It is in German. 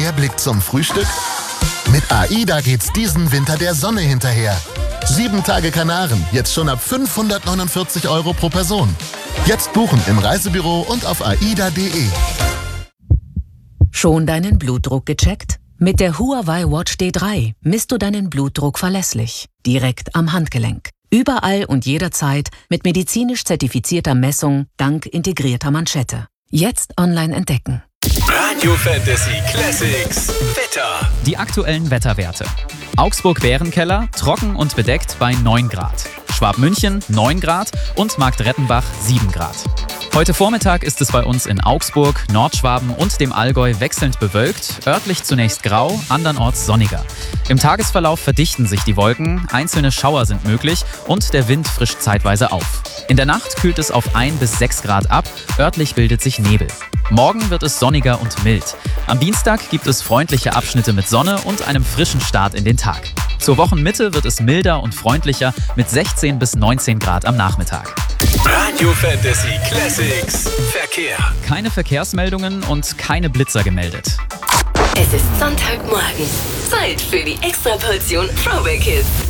Der Blick zum Frühstück? Mit AIDA geht's diesen Winter der Sonne hinterher. 7 Tage Kanaren, jetzt schon ab 549 € pro Person. Jetzt buchen im Reisebüro und auf aida.de. Schon deinen Blutdruck gecheckt? Mit der Huawei Watch D3 misst du deinen Blutdruck verlässlich, direkt am Handgelenk. Überall und jederzeit mit medizinisch zertifizierter Messung dank integrierter Manschette. Jetzt online entdecken. Radio Fantasy Classics Wetter. Die aktuellen Wetterwerte. Augsburg-Bärenkeller trocken und bedeckt bei 9 Grad. Schwabmünchen 9 Grad und Marktrettenbach 7 Grad. Heute Vormittag ist es bei uns in Augsburg, Nordschwaben und dem Allgäu wechselnd bewölkt, örtlich zunächst grau, andernorts sonniger. Im Tagesverlauf verdichten sich die Wolken, einzelne Schauer sind möglich und der Wind frischt zeitweise auf. In der Nacht kühlt es auf 1 bis 6 Grad ab, örtlich bildet sich Nebel. Morgen wird es sonniger und mild. Am Dienstag gibt es freundliche Abschnitte mit Sonne und einem frischen Start in den Tag. Zur Wochenmitte wird es milder und freundlicher mit 16 bis 19 Grad am Nachmittag. Radio Fantasy Classics Verkehr. Keine Verkehrsmeldungen und keine Blitzer gemeldet. Es ist Sonntagmorgen. Zeit für die Extraportion Throwback Hits.